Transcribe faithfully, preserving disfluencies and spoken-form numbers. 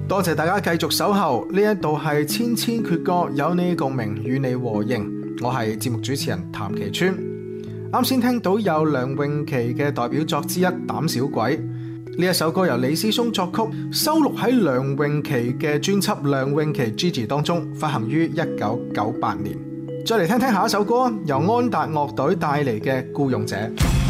多謝大家繼續守候，呢一度係千千闕歌，有你共鳴，與你和應。我係節目主持人譚其川。啱先聽到有梁詠琪嘅代表作之一《膽小鬼》，呢一首歌由李思松作曲，收錄喺梁詠琪嘅專輯《梁詠琪 Gigi》當中，發行於一九九八年。再嚟聽聽下一首歌，由安達樂隊帶嚟嘅《僱傭者》。